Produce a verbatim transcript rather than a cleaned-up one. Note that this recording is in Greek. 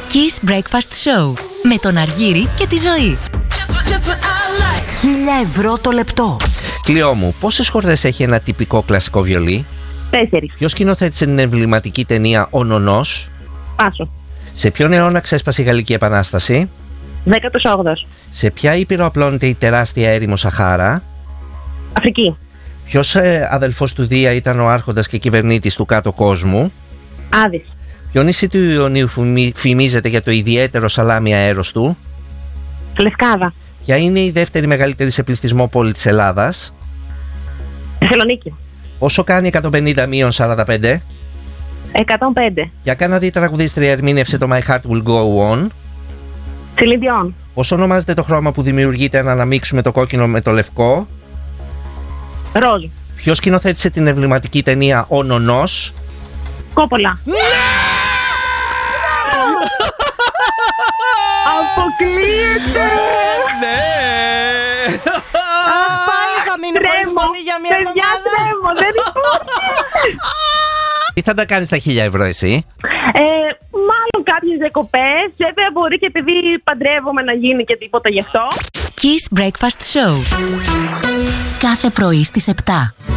Kiss Breakfast Show με τον Αργύρη και τη Ζωή. Χίλια ευρώ το λεπτό. Κλειό μου, πόσες χορδές έχει ένα τυπικό κλασικό βιολί? Τέσσερις. Ποιος σκηνοθέτησε την εμβληματική ταινία Ο Νονός? Πάσο. Σε ποιον αιώνα ξέσπασε η Γαλλική Επανάσταση? Δέκατος όγδοος. Σε ποια ήπειρο απλώνεται η τεράστια έρημο Σαχάρα? Αφρική. Ποιος ε, αδελφός του Δία ήταν ο άρχοντας και κυβερνήτης του κάτω κόσμου? Άδης. Ποιο νησί του Ιωνίου φημι- φημίζεται για το ιδιαίτερο σαλάμι αέρος του? Λευκάδα. Ποια είναι η δεύτερη μεγαλύτερη σε πληθυσμό πόλη της Ελλάδας? Θεσσαλονίκη. Πόσο κάνει εκατόν πενήντα μείον σαράντα πέντε? εκατόν πέντε. Για Καναδή τραγουδίστρια ερμήνευσε το My Heart Will Go On. Celine Dion. Πώς ονομάζεται το χρώμα που δημιουργείται αν αναμίξουμε το κόκκινο με το λευκό? Ροζ. Ποιος σκηνοθέτησε την εμβληματική ταινία Ο Νονός? Κόπολα. Αποκλείεται. Ναι! Αχ, πάλι θα μείνω χωρίς φωνή για μια Παιδιά, εβδομάδα. τρέμω, δεν υπάρχει. Τι θα τα κάνεις τα χίλια ευρώ εσύ? Ε, μάλλον κάποιες δεκοπές. Βέβαια μπορεί και επειδή παντρεύομαι να γίνει και τίποτα γι' αυτό. Kiss Breakfast Show. Κάθε πρωί στις επτά.